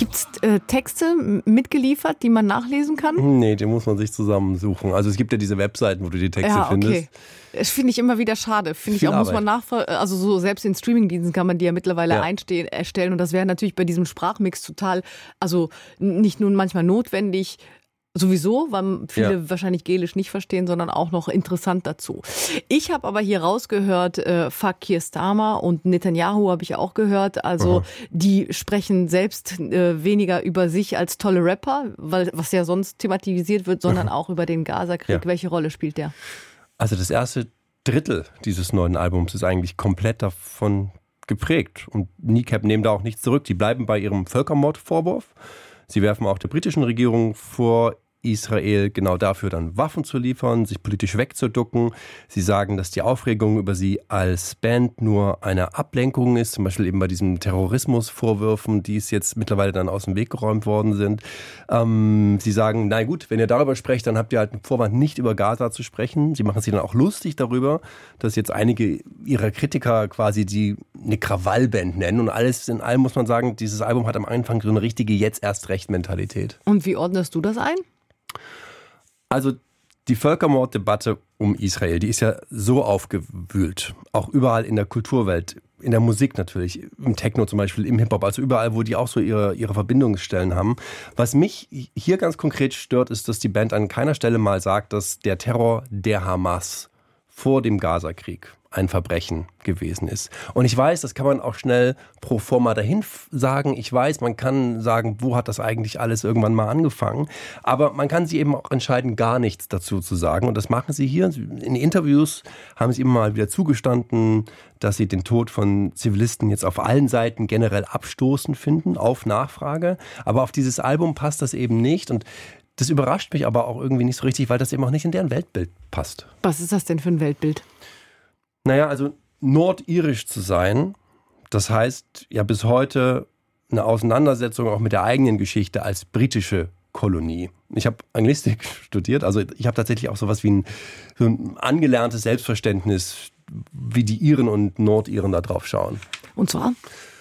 Gibt es Texte mitgeliefert, die man nachlesen kann? Nee, die muss man sich zusammensuchen. Also es gibt ja diese Webseiten, wo du die Texte findest. Das finde ich immer wieder schade. Finde ich auch, muss man also so selbst in Streamingdiensten kann man die ja mittlerweile erstellen. Und das wäre natürlich bei diesem Sprachmix total, also nicht nur manchmal notwendig, sowieso, weil viele wahrscheinlich Gälisch nicht verstehen, sondern auch noch interessant dazu. Ich habe aber hier rausgehört, Fuck Keir Starmer und Netanyahu habe ich auch gehört. Also die sprechen selbst weniger über sich als tolle Rapper, weil was ja sonst thematisiert wird, sondern auch über den Gaza-Krieg. Ja. Welche Rolle spielt der? Also das erste Drittel dieses neuen Albums ist eigentlich komplett davon geprägt. Und Kneecap nehmen da auch nichts zurück. Die bleiben bei ihrem Völkermordvorwurf. Sie werfen auch der britischen Regierung vor, Israel genau dafür dann Waffen zu liefern, sich politisch wegzuducken. Sie sagen, dass die Aufregung über sie als Band nur eine Ablenkung ist, zum Beispiel eben bei diesen Terrorismusvorwürfen, die es jetzt mittlerweile dann aus dem Weg geräumt worden sind. Sie sagen, na gut, wenn ihr darüber sprecht, dann habt ihr halt einen Vorwand, nicht über Gaza zu sprechen. Sie machen sich dann auch lustig darüber, dass jetzt einige ihrer Kritiker quasi die eine Krawallband nennen. Und alles in allem muss man sagen, dieses Album hat am Anfang so eine richtige Jetzt-erst-recht-Mentalität. Und wie ordnest du das ein? Also die Völkermorddebatte um Israel, die ist ja so aufgewühlt, auch überall in der Kulturwelt, in der Musik natürlich, im Techno zum Beispiel, im Hip-Hop, also überall, wo die auch so ihre Verbindungsstellen haben. Was mich hier ganz konkret stört, ist, dass die Band an keiner Stelle mal sagt, dass der Terror der Hamas vor dem Gaza-Krieg ein Verbrechen gewesen ist. Und ich weiß, das kann man auch schnell pro forma dahin sagen. Ich weiß, man kann sagen, wo hat das eigentlich alles irgendwann mal angefangen. Aber man kann sich eben auch entscheiden, gar nichts dazu zu sagen. Und das machen sie hier. In Interviews haben sie immer mal wieder zugestanden, dass sie den Tod von Zivilisten jetzt auf allen Seiten generell abstoßend finden, auf Nachfrage. Aber auf dieses Album passt das eben nicht. Und das überrascht mich aber auch irgendwie nicht so richtig, weil das eben auch nicht in deren Weltbild passt. Was ist das denn für ein Weltbild? Naja, also nordirisch zu sein, das heißt ja bis heute eine Auseinandersetzung auch mit der eigenen Geschichte als britische Kolonie. Ich habe Anglistik studiert, also ich habe tatsächlich auch sowas wie so ein angelerntes Selbstverständnis, wie die Iren und Nordiren da drauf schauen. Und zwar?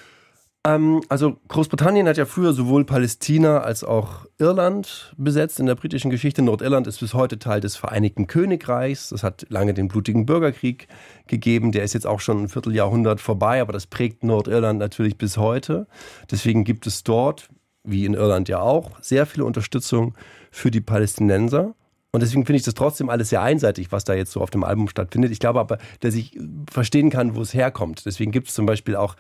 Also Großbritannien hat ja früher sowohl Palästina als auch Irland besetzt in der britischen Geschichte. Nordirland ist bis heute Teil des Vereinigten Königreichs. Das hat lange den blutigen Bürgerkrieg gegeben. Der ist jetzt auch schon ein Vierteljahrhundert vorbei, aber das prägt Nordirland natürlich bis heute. Deswegen gibt es dort, wie in Irland ja auch, sehr viel Unterstützung für die Palästinenser. Und deswegen finde ich das trotzdem alles sehr einseitig, was da jetzt so auf dem Album stattfindet. Ich glaube aber, dass ich verstehen kann, wo es herkommt. Deswegen gibt es zum Beispiel auch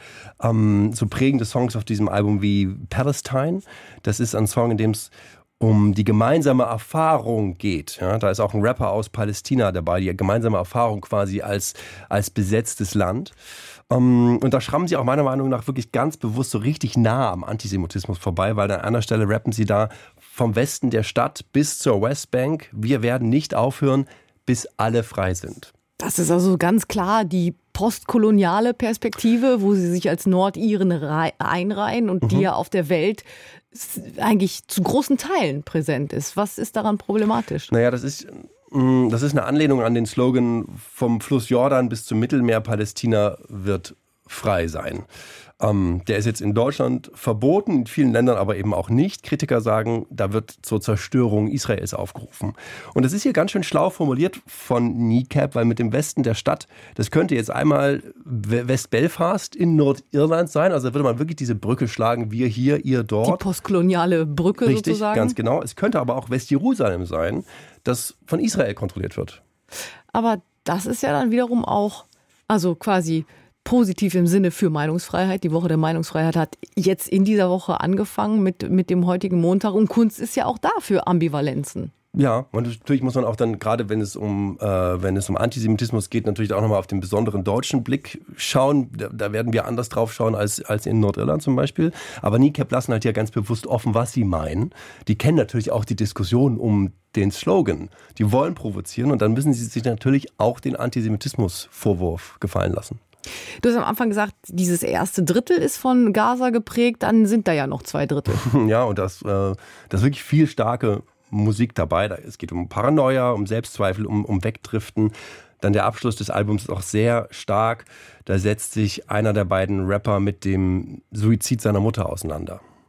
so prägende Songs auf diesem Album wie Palestine. Das ist ein Song, in dem es um die gemeinsame Erfahrung geht. Ja, da ist auch ein Rapper aus Palästina dabei, die gemeinsame Erfahrung quasi als besetztes Land. Und da schrammen sie auch meiner Meinung nach wirklich ganz bewusst so richtig nah am Antisemitismus vorbei, weil an einer Stelle rappen sie da vom Westen der Stadt bis zur Westbank: Wir werden nicht aufhören, bis alle frei sind. Das ist also ganz klar die postkoloniale Perspektive, wo sie sich als Nordiren einreihen und die ja auf der Welt eigentlich zu großen Teilen präsent ist. Was ist daran problematisch? Naja, das ist eine Anlehnung an den Slogan: Vom Fluss Jordan bis zum Mittelmeer, Palästina wird frei sein. Der ist jetzt in Deutschland verboten, in vielen Ländern aber eben auch nicht. Kritiker sagen, da wird zur Zerstörung Israels aufgerufen. Und das ist hier ganz schön schlau formuliert von Kneecap, weil mit dem Westen der Stadt, das könnte jetzt einmal West-Belfast in Nordirland sein. Also da würde man wirklich diese Brücke schlagen, wir hier, ihr dort. Die postkoloniale Brücke. Richtig, sozusagen. Ganz genau. Es könnte aber auch West-Jerusalem sein, das von Israel kontrolliert wird. Aber das ist ja dann wiederum auch, also quasi positiv im Sinne für Meinungsfreiheit. Die Woche der Meinungsfreiheit hat jetzt in dieser Woche angefangen mit dem heutigen Montag. Und Kunst ist ja auch da für Ambivalenzen. Ja, und natürlich muss man auch dann, gerade wenn es um Antisemitismus geht, natürlich auch nochmal auf den besonderen deutschen Blick schauen. Da werden wir anders drauf schauen als in Nordirland zum Beispiel. Aber Kneecap lassen halt ja ganz bewusst offen, was sie meinen. Die kennen natürlich auch die Diskussion um den Slogan. Die wollen provozieren und dann müssen sie sich natürlich auch den Antisemitismusvorwurf gefallen lassen. Du hast am Anfang gesagt, dieses erste Drittel ist von Gaza geprägt, dann sind da ja noch 2 Drittel. Ja, und das ist wirklich viel starke Musik dabei. Es geht um Paranoia, um Selbstzweifel, um Wegdriften. Dann der Abschluss des Albums ist auch sehr stark. Da setzt sich einer der beiden Rapper mit dem Suizid seiner Mutter auseinander.